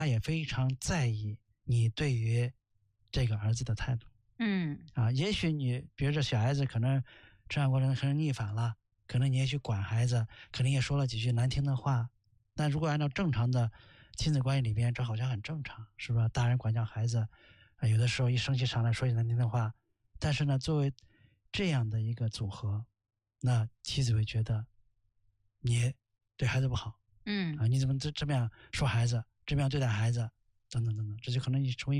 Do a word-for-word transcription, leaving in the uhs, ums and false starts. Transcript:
他也非常在意你对于这个儿子的态度。 嗯啊，也许你比如说小孩子可能成长过程中可能逆反了，可能你也去管孩子，可能也说了几句难听的话，但如果按照正常的亲子关系里边，这好像很正常，是吧？大人管教孩子，啊，有的时候一生气上来说句难听的话，但是呢，作为这样的一个组合，那妻子会觉得你对孩子不好， 嗯啊，你怎么这这么样说孩子，这么样对待孩子，等等等等，这就可能成为